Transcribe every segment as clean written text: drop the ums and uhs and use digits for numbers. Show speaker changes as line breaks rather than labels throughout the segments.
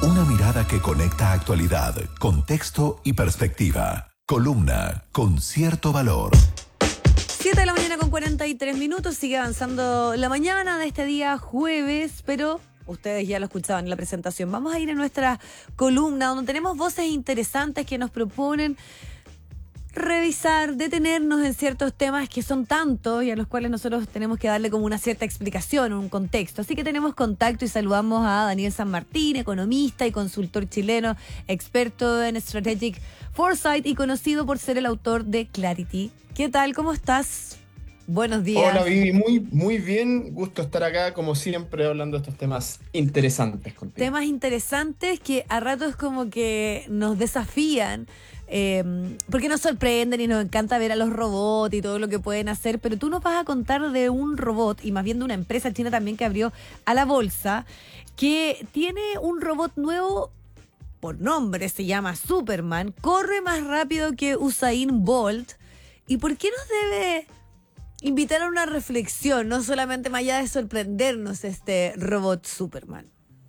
Una mirada que conecta actualidad, contexto y perspectiva. Columna con cierto valor.
7 de la mañana con 43 minutos, sigue avanzando la mañana de este día jueves, pero ustedes ya lo escuchaban en la presentación. Vamos a ir a nuestra columna donde tenemos voces interesantes que nos proponen revisar, detenernos en ciertos temas que son tantos y a los cuales nosotros tenemos que darle como una cierta explicación, un contexto. Así que tenemos contacto y saludamos a Daniel San Martín, economista y consultor chileno, experto en Strategic Foresight y conocido por ser el autor de Clarity. ¿Qué tal? ¿Cómo estás? Buenos días.
Hola Vivi, muy bien, gusto estar acá como siempre hablando de estos temas interesantes contigo.
Temas interesantes que a ratos como que nos desafían, porque nos sorprenden y nos encanta ver a los robots y todo lo que pueden hacer, pero tú nos vas a contar de un robot y más bien de una empresa china también que abrió a la bolsa, que tiene un robot nuevo por nombre, se llama Superman, corre más rápido que Usain Bolt. ¿Y por qué nos debe invitar a una reflexión, no solamente más allá de sorprendernos este robot Superman?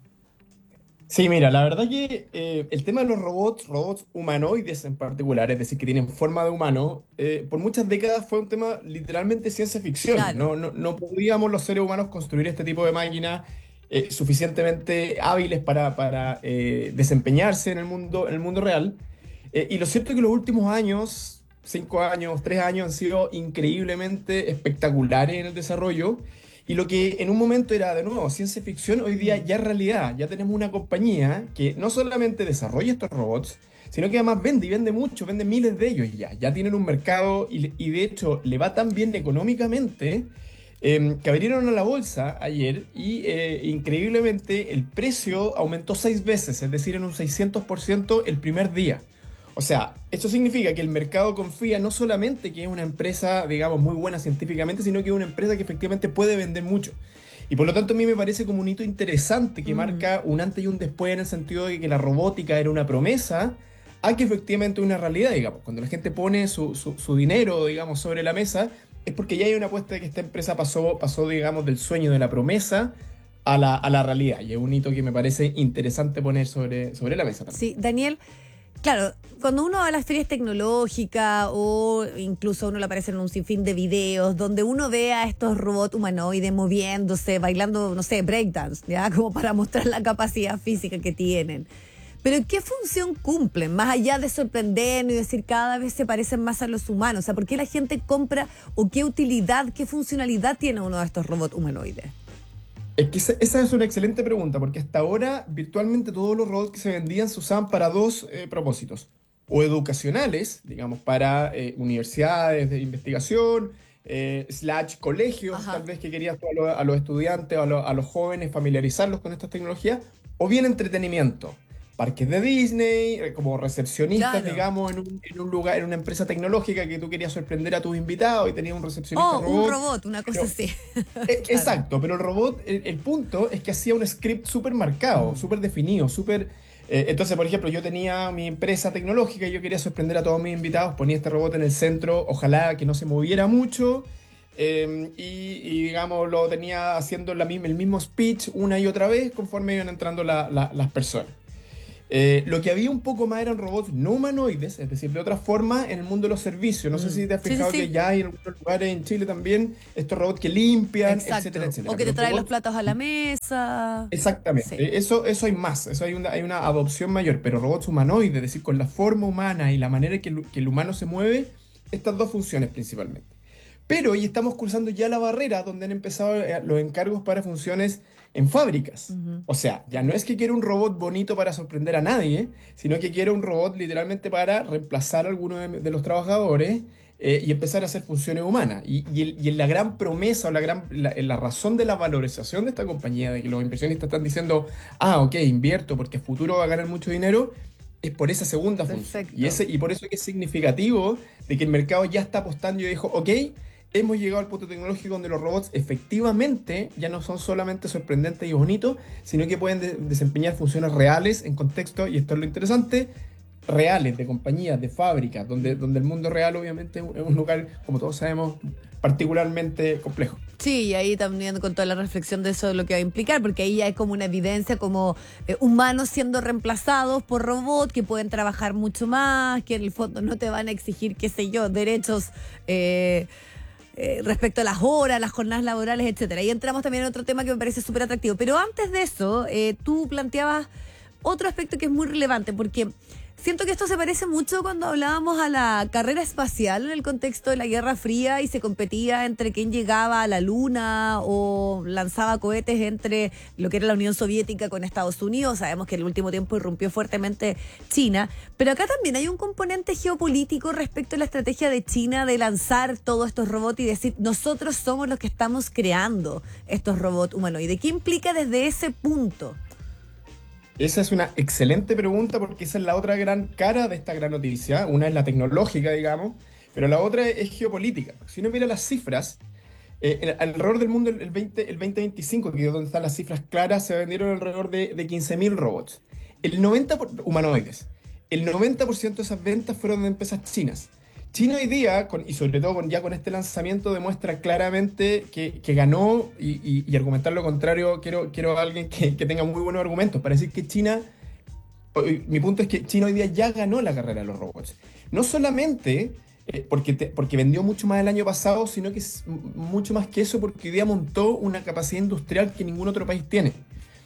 Sí, mira, la verdad que el tema de los robots humanoides en particular, es decir, que tienen forma de humano, por muchas décadas fue un tema literalmente ciencia ficción.
Claro.
No podíamos los seres humanos construir este tipo de máquinas suficientemente hábiles para desempeñarse en el mundo real. Y lo cierto es que los últimos años, 5 años, 3 años, han sido increíblemente espectaculares en el desarrollo. Y lo que en un momento era, de nuevo, ciencia ficción, hoy día ya es realidad. Ya tenemos una compañía que no solamente desarrolla estos robots, sino que además vende, y vende mucho, vende miles de ellos ya. Ya tienen un mercado y de hecho le va tan bien económicamente que abrieron a la bolsa ayer y increíblemente el precio aumentó 6 veces, es decir, en un 600% el primer día. O sea, esto significa que el mercado confía no solamente que es una empresa, digamos, muy buena científicamente, sino que es una empresa que efectivamente puede vender mucho. Y por lo tanto a mí me parece como un hito interesante que marca un antes y un después en el sentido de que la robótica era una promesa a que efectivamente es una realidad, digamos. Cuando la gente pone su dinero, digamos, sobre la mesa, es porque ya hay una apuesta de que esta empresa pasó, digamos, del sueño de la promesa a la realidad. Y es un hito que me parece interesante poner sobre la mesa también.
Sí, Daniel, claro, cuando uno va a las ferias tecnológicas o incluso uno le aparece en un sinfín de videos donde uno ve a estos robots humanoides moviéndose, bailando, no sé, breakdance, ¿ya? Como para mostrar la capacidad física que tienen. Pero ¿qué función cumplen? Más allá de sorprendernos y decir cada vez se parecen más a los humanos. O sea, ¿por qué la gente compra o qué utilidad, qué funcionalidad tiene uno de estos robots humanoides?
Es que esa es una excelente pregunta, porque hasta ahora virtualmente todos los robots que se vendían se usaban para dos propósitos. O educacionales, digamos, para universidades de investigación, slash colegios,
Ajá.
tal vez que querías tú a los estudiantes o a los jóvenes familiarizarlos con estas tecnologías, o bien entretenimiento. Parques de Disney, como recepcionistas,
Claro.
digamos, en un lugar, en una empresa tecnológica que tú querías sorprender a tus invitados y tenías un recepcionista
Oh, un
robot.
robot, una cosa
Pero,
así. Claro.
Exacto, pero el robot, el punto es que hacía un script súper marcado, súper definido, súper... entonces, por ejemplo, yo tenía mi empresa tecnológica y yo quería sorprender a todos mis invitados, ponía este robot en el centro, ojalá que no se moviera mucho, digamos, lo tenía haciendo el mismo speech una y otra vez conforme iban entrando las personas. Lo que había un poco más eran robots no humanoides, es decir, de otra forma en el mundo de los servicios. No sé si te has
Sí, sí,
fijado
sí.
que ya hay en algunos lugares en Chile también estos robots que limpian,
Exacto.
etcétera, etcétera.
O que te
Pero
traen los
robots,
platos a la mesa.
exactamente,
Sí.
eso hay más, hay una adopción mayor, pero robots humanoides, es decir, con la forma humana y la manera que el humano se mueve, estas dos funciones principalmente. Pero hoy estamos cruzando ya la barrera donde han empezado los encargos para funciones en fábricas.
Ujú.
O sea, ya no es que quiero un robot bonito para sorprender a nadie, sino que quiero un robot literalmente para reemplazar a alguno de los trabajadores y empezar a hacer funciones humanas. Y en la gran promesa o la razón de la valorización de esta compañía, de que los inversionistas están diciendo, ah, ok, invierto porque a futuro va a ganar mucho dinero, es por esa segunda función.
Perfecto.
Y por eso es que es significativo de que el mercado ya está apostando y dijo, ok, hemos llegado al punto tecnológico donde los robots efectivamente ya no son solamente sorprendentes y bonitos, sino que pueden desempeñar funciones reales en contexto, y esto es lo interesante, reales, de compañías, de fábricas, donde el mundo real obviamente es un lugar, como todos sabemos, particularmente complejo.
Sí, y ahí también con toda la reflexión de eso, de lo que va a implicar, porque ahí hay como una evidencia como humanos siendo reemplazados por robots que pueden trabajar mucho más, que en el fondo no te van a exigir, qué sé yo, derechos respecto a las horas, las jornadas laborales, etcétera. Y entramos también en otro tema que me parece súper atractivo. Pero antes de eso, tú planteabas otro aspecto que es muy relevante, porque siento que esto se parece mucho cuando hablábamos a la carrera espacial en el contexto de la Guerra Fría y se competía entre quién llegaba a la Luna o lanzaba cohetes entre lo que era la Unión Soviética con Estados Unidos. Sabemos que en el último tiempo irrumpió fuertemente China, pero acá también hay un componente geopolítico respecto a la estrategia de China de lanzar todos estos robots y decir, nosotros somos los que estamos creando estos robots humanoides. ¿Qué implica desde ese punto?
Esa es una excelente pregunta porque esa es la otra gran cara de esta gran noticia. Una es la tecnológica, digamos, pero la otra es geopolítica. Si uno mira las cifras, alrededor del mundo el 2025, que es donde están las cifras claras, se vendieron alrededor de 15.000 robots. Humanoides. El 90% de esas ventas fueron de empresas chinas. China hoy día, y sobre todo ya con este lanzamiento, demuestra claramente que ganó y argumentar lo contrario, quiero a alguien que tenga muy buenos argumentos para decir que China, mi punto es que China hoy día ya ganó la carrera de los robots. No solamente porque vendió mucho más el año pasado, sino que es mucho más que eso porque hoy día montó una capacidad industrial que ningún otro país tiene.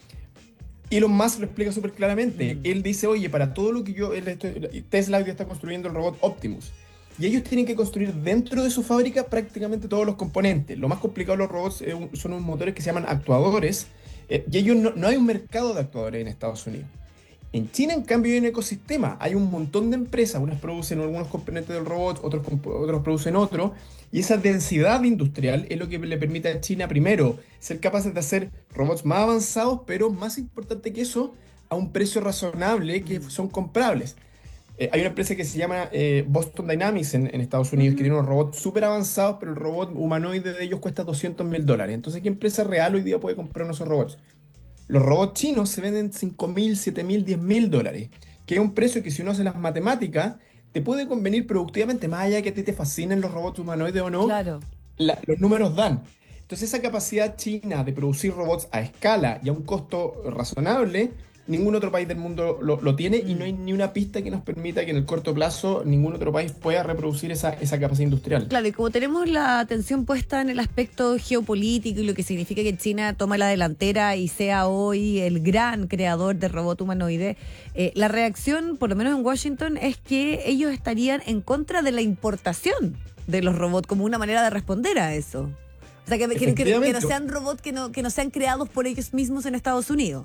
Elon Musk lo explica súper claramente. Él dice, oye, para todo lo que Tesla hoy día está construyendo el robot Optimus. Y ellos tienen que construir dentro de su fábrica prácticamente todos los componentes. Lo más complicado de los robots son unos motores que se llaman actuadores. Y ellos no hay un mercado de actuadores en Estados Unidos. En China, en cambio, hay un ecosistema. Hay un montón de empresas. Unas producen algunos componentes del robot, otros producen otros. Y esa densidad industrial es lo que le permite a China, primero, ser capaces de hacer robots más avanzados, pero más importante que eso, a un precio razonable que son comprables. Hay una empresa que se llama Boston Dynamics en Estados Unidos que tiene unos robots súper avanzados, pero el robot humanoide de ellos cuesta $200.000. Entonces, ¿qué empresa real hoy día puede comprar uno de esos robots? Los robots chinos se venden $5.000, $7.000, $10.000, que es un precio que si uno hace las matemáticas, te puede convenir productivamente, más allá de que a ti te fascinen los robots humanoides o no,
Claro.
los números dan. Entonces, esa capacidad china de producir robots a escala y a un costo razonable, ningún otro país del mundo lo tiene y no hay ni una pista que nos permita que en el corto plazo ningún otro país pueda reproducir esa capacidad industrial.
Claro, y como tenemos la atención puesta en el aspecto geopolítico y lo que significa que China toma la delantera y sea hoy el gran creador de robot humanoide, la reacción, por lo menos en Washington, es que ellos estarían en contra de la importación de los robots como una manera de responder a eso. O sea, que no sean robots que no sean creados por ellos mismos en Estados Unidos.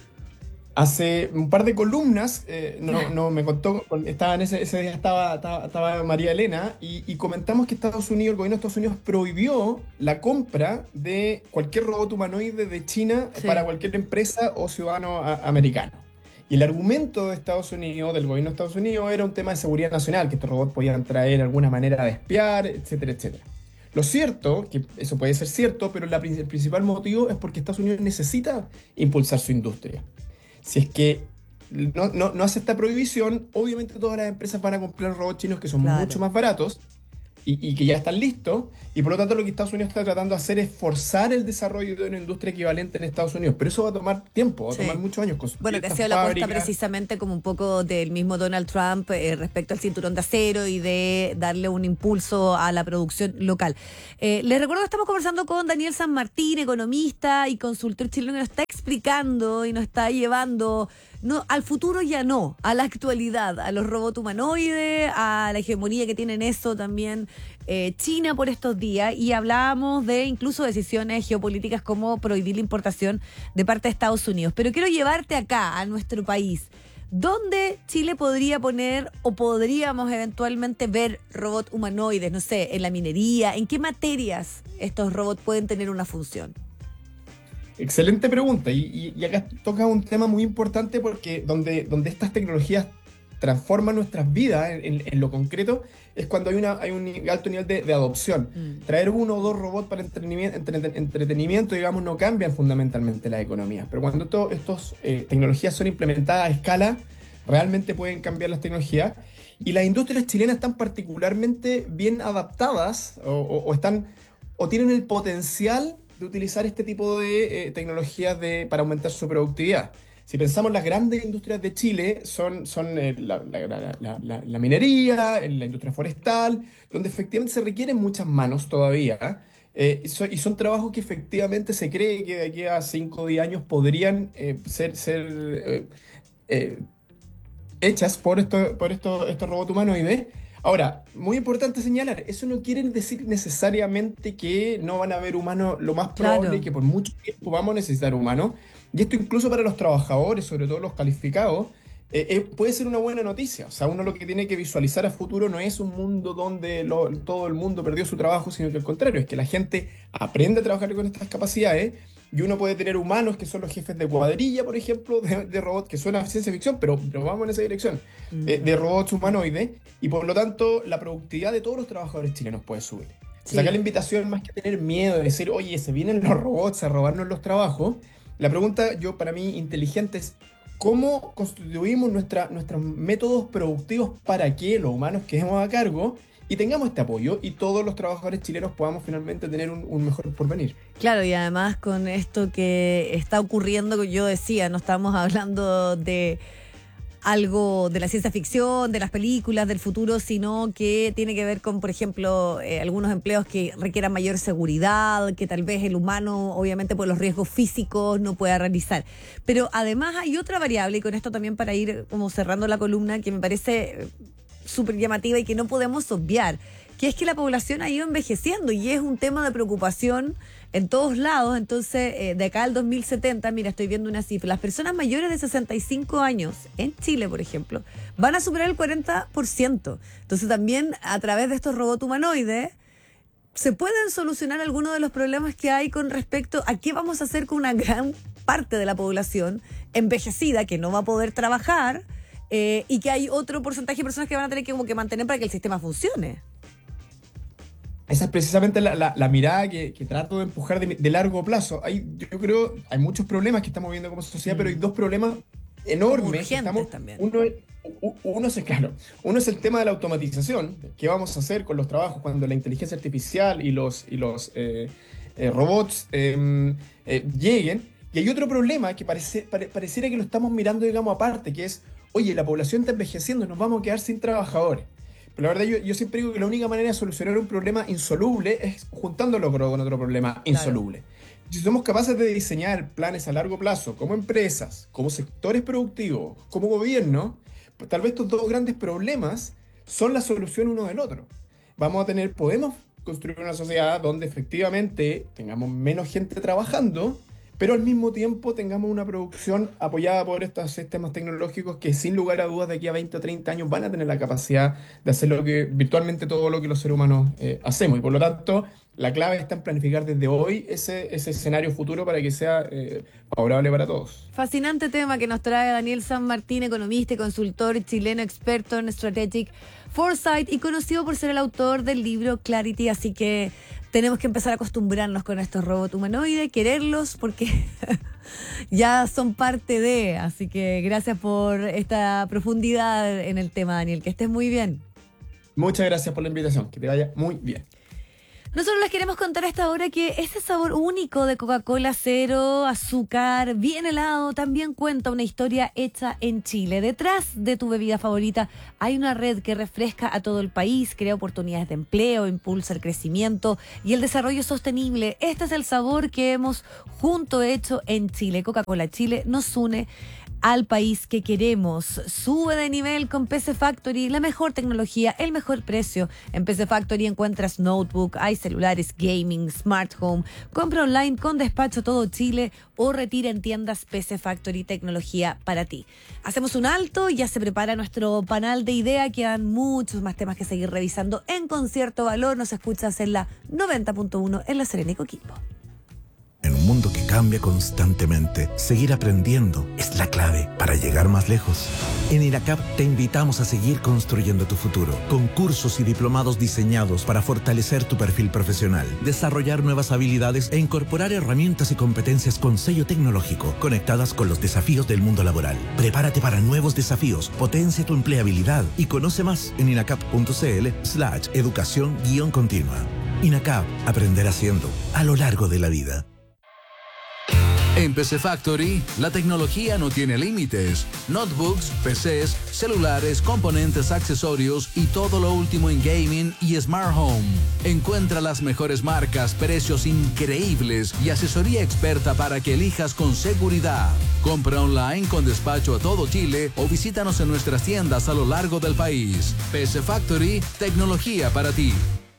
Hace un par de columnas, me contó, ese día estaba María Elena y comentamos que el gobierno de Estados Unidos prohibió la compra de cualquier robot humanoide de China para cualquier empresa o ciudadano americano. Y el argumento de Estados Unidos, del gobierno de Estados Unidos, era un tema de seguridad nacional, que estos robots podían traer alguna manera de espiar, etcétera, etcétera. Lo cierto, que eso puede ser cierto, pero el principal motivo es porque Estados Unidos necesita impulsar su industria. Si es que no hace esta prohibición, obviamente todas las empresas van a comprar robots chinos que son mucho más baratos y que ya están listos. Y por lo tanto lo que Estados Unidos está tratando de hacer es forzar el desarrollo de una industria equivalente en Estados Unidos. Pero eso va a tomar tiempo, va a tomar muchos años.
Bueno, que ha sido la apuesta precisamente como un poco del mismo Donald Trump respecto al cinturón de acero y de darle un impulso a la producción local. Les recuerdo que estamos conversando con Daniel San Martín, economista y consultor chileno, que nos está explicando y nos está llevando al futuro, ya no, a la actualidad, a los robots humanoides, a la hegemonía que tienen eso también China por estos días, y hablábamos de incluso decisiones geopolíticas como prohibir la importación de parte de Estados Unidos. Pero quiero llevarte acá, a nuestro país. ¿Dónde Chile podría poner o podríamos eventualmente ver robots humanoides? No sé, en la minería, ¿en qué materias estos robots pueden tener una función?
Excelente pregunta, y acá toca un tema muy importante porque donde estas tecnologías transforman nuestras vidas en lo concreto es cuando hay un alto nivel de adopción. Traer uno o dos robots para entretenimiento, digamos, no cambian fundamentalmente la economía, pero cuando estas tecnologías son implementadas a escala, realmente pueden cambiar las tecnologías. Y las industrias chilenas están particularmente bien adaptadas o están o tienen el potencial de utilizar este tipo de tecnologías para aumentar su productividad. Si pensamos, las grandes industrias de Chile son la minería, la industria forestal, donde efectivamente se requieren muchas manos todavía. Y son trabajos que efectivamente se cree que de aquí a 5 o 10 años podrían ser eh, hechas estos robots humanoides. Ahora, muy importante señalar, eso no quiere decir necesariamente que no van a haber humanos. Lo más probable es
Claro.
que por mucho tiempo vamos a necesitar humanos. Y esto incluso para los trabajadores, sobre todo los calificados, puede ser una buena noticia. O sea, uno lo que tiene que visualizar a futuro no es un mundo donde todo el mundo perdió su trabajo, sino que al contrario, es que la gente aprende a trabajar con estas capacidades y uno puede tener humanos que son los jefes de cuadrilla, por ejemplo, de robots, que suena a ciencia ficción, pero vamos en esa dirección, de robots humanoides, y por lo tanto la productividad de todos los trabajadores chilenos puede subir. O sea, acá
Sí.
la invitación, más que tener miedo de decir, oye, se vienen los robots a robarnos los trabajos, la pregunta, para mí, inteligente es, ¿cómo constituimos nuestros métodos productivos para que los humanos quedemos a cargo y tengamos este apoyo y todos los trabajadores chilenos podamos finalmente tener un mejor porvenir?
Claro, y además con esto que está ocurriendo, que yo decía, no estamos hablando de algo de la ciencia ficción, de las películas, del futuro, sino que tiene que ver con, por ejemplo, algunos empleos que requieran mayor seguridad, que tal vez el humano, obviamente por los riesgos físicos, no pueda realizar. Pero además hay otra variable, y con esto también para ir como cerrando la columna, que me parece súper llamativa y que no podemos obviar, que es que la población ha ido envejeciendo y es un tema de preocupación en todos lados. Entonces, de acá al 2070, mira, estoy viendo una cifra, las personas mayores de 65 años en Chile, por ejemplo, van a superar el 40%. Entonces también a través de estos robots humanoides se pueden solucionar algunos de los problemas que hay con respecto a qué vamos a hacer con una gran parte de la población envejecida que no va a poder trabajar, y que hay otro porcentaje de personas que van a tener que como que mantener para que el sistema funcione.
Esa es precisamente la mirada que trato de empujar de largo plazo. Yo creo, hay muchos problemas que estamos viendo como sociedad, pero hay dos problemas enormes que
Urgentes también.
Uno es el tema de la automatización. ¿Qué vamos a hacer con los trabajos cuando la inteligencia artificial y los robots lleguen? Y hay otro problema que pareciera que lo estamos mirando, digamos, aparte, que es, oye, la población está envejeciendo, nos vamos a quedar sin trabajadores. Pero la verdad, yo siempre digo que la única manera de solucionar un problema insoluble es juntándolo con otro problema insoluble. Si somos capaces de diseñar planes a largo plazo, como empresas, como sectores productivos, como gobierno, pues tal vez estos dos grandes problemas son la solución uno del otro. Podemos construir una sociedad donde efectivamente tengamos menos gente trabajando, pero al mismo tiempo tengamos una producción apoyada por estos sistemas tecnológicos que sin lugar a dudas de aquí a 20 o 30 años van a tener la capacidad de hacer virtualmente todo lo que los seres humanos hacemos. Y por lo tanto, la clave está en planificar desde hoy ese escenario futuro para que sea favorable para todos.
Fascinante tema que nos trae Daniel San Martín, economista y consultor chileno, experto en Strategic Foresight y conocido por ser el autor del libro Clarity. Así que tenemos que empezar a acostumbrarnos con estos robots humanoides, quererlos porque ya son parte de. Así que gracias por esta profundidad en el tema, Daniel. Que estés muy bien.
Muchas gracias por la invitación. Que te vaya muy bien.
Nosotros les queremos contar a esta hora que ese sabor único de Coca-Cola cero, azúcar, bien helado, también cuenta una historia hecha en Chile. Detrás de tu bebida favorita hay una red que refresca a todo el país, crea oportunidades de empleo, impulsa el crecimiento y el desarrollo sostenible. Este es el sabor que hemos junto hecho en Chile. Coca-Cola Chile nos une al país que queremos. Sube de nivel con PC Factory, la mejor tecnología, el mejor precio. En PC Factory encuentras notebook, hay celulares, gaming, smart home, compra online con despacho todo Chile o retira en tiendas PC Factory, tecnología para ti. Hacemos un alto, ya se prepara nuestro panel de idea, quedan muchos más temas que seguir revisando en Concierto Valor. Nos escuchas en la 90.1 en La Serena y Coquimbo.
En un mundo
mundo que cambia constantemente, seguir aprendiendo es la clave para llegar más lejos. En INACAP te invitamos a seguir construyendo tu futuro, con cursos y diplomados diseñados para fortalecer tu perfil profesional, desarrollar nuevas habilidades e incorporar herramientas y competencias con sello tecnológico, conectadas con los desafíos del mundo laboral. Prepárate para nuevos desafíos, potencia tu empleabilidad y conoce más en inacap.cl/educación-continua. INACAP, aprender haciendo, a lo largo de la vida.
En PC Factory, la tecnología no tiene límites. Notebooks, PCs, celulares, componentes, accesorios y todo lo último en gaming y smart home. Encuentra las mejores marcas, precios increíbles y asesoría experta para que elijas con seguridad. Compra online con despacho a todo Chile o visítanos en nuestras tiendas a lo largo del país. PC Factory, tecnología para ti.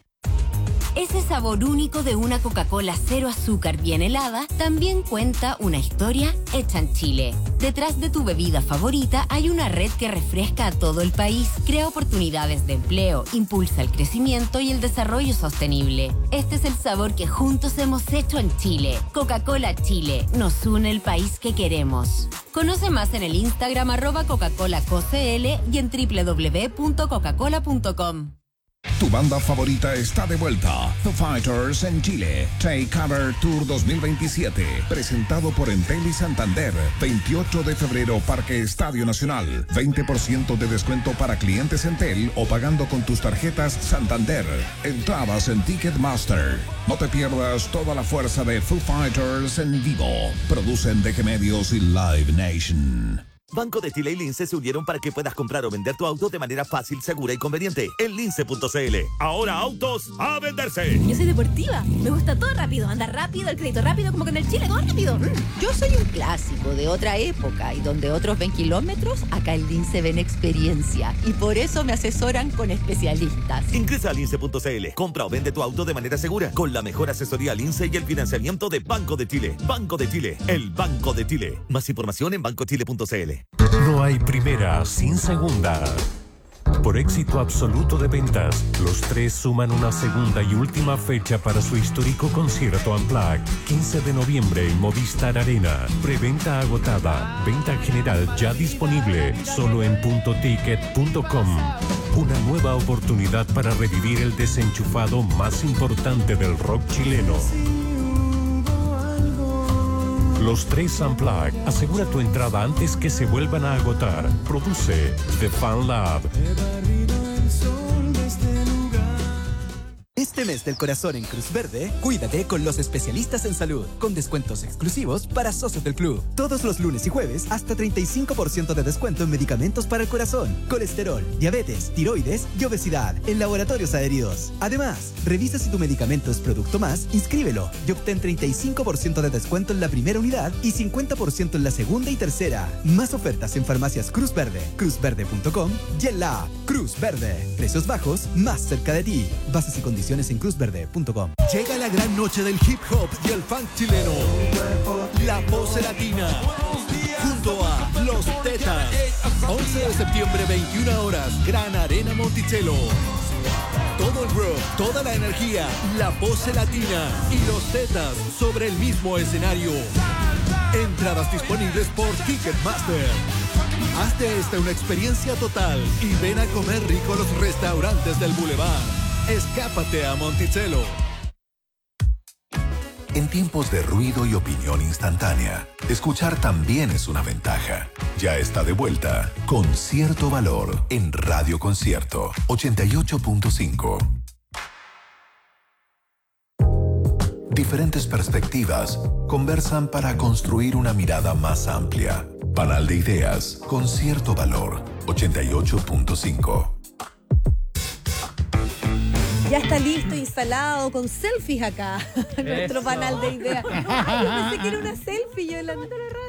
Ese sabor único de una Coca-Cola cero azúcar bien helada también cuenta una historia hecha en Chile. Detrás de tu bebida favorita hay una red que refresca a todo el país, crea oportunidades de empleo, impulsa el crecimiento y el desarrollo sostenible. Este es el sabor que juntos hemos hecho en Chile. Coca-Cola Chile, nos une el país que queremos. Conoce más en el Instagram @Coca-ColaCoCL y en www.coca-cola.com.
Tu banda favorita está de vuelta. Foo Fighters en Chile. Take Cover Tour 2027. Presentado por Entel y Santander. 28 de febrero, Parque Estadio Nacional. 20% de descuento para clientes Entel o pagando con tus tarjetas Santander. Entradas en Ticketmaster. No te pierdas toda la fuerza de Foo Fighters en vivo. Producen DG Medios y Live Nation.
Banco de Chile y Lince se unieron para que puedas comprar o vender tu auto de manera fácil, segura y conveniente en lince.cl. Ahora autos a venderse.
Yo soy deportiva, me gusta todo rápido, andar rápido, el crédito rápido, como que en el Chile todo rápido.
Yo soy un clásico de otra época y donde otros ven kilómetros, acá en Lince ven experiencia y por eso me asesoran con especialistas.
Ingresa a lince.cl, compra o vende tu auto de manera segura con la mejor asesoría Lince y el financiamiento de Banco de Chile. Banco de Chile, el Banco de Chile. Más información en bancochile.cl.
No hay primera sin segunda. Por éxito absoluto de ventas, los tres suman una segunda y última fecha para su histórico concierto Unplugged. 15 de noviembre en Movistar Arena. Preventa agotada. Venta general ya disponible. Solo en puntoticket.com. Una nueva oportunidad para revivir el desenchufado más importante del rock chileno. Los tres Unplugged. Asegura tu entrada antes que se vuelvan a agotar. Produce The Fan Lab.
Este mes del corazón en Cruz Verde, cuídate con los especialistas en salud, con descuentos exclusivos para socios del club. Todos los lunes y jueves, hasta 35% de descuento en medicamentos para el corazón, colesterol, diabetes, tiroides y obesidad en laboratorios adheridos. Además, revisa si tu medicamento es producto más, inscríbelo y obtén 35% de descuento en la primera unidad y 50% en la segunda y tercera. Más ofertas en farmacias Cruz Verde, cruzverde.com y en la app Cruz Verde. Precios bajos, más cerca de ti. Bases y condiciones en cruzverde.com.
Llega la gran noche del hip hop y el funk chileno. La Pose Latina. Junto a Los Tetas. 11 de septiembre, 21 horas. Gran Arena Monticello. Todo el rock, toda la energía. La Pose Latina y Los Tetas sobre el mismo escenario. Entradas disponibles por Ticketmaster. Haz de esta una experiencia total y ven a comer rico a los restaurantes del Boulevard. Escápate a Monticello.
En tiempos de ruido y opinión instantánea, escuchar también es una ventaja. Ya está de vuelta Con Cierto Valor en Radio Concierto 88.5. Diferentes perspectivas conversan para construir una mirada más amplia. Panal de Ideas con Cierto Valor 88.5.
Ya está listo, instalado, con selfies acá. Nuestro panal de ideas. Ay, yo pensé que era una selfie. Yo en la nota de la radio.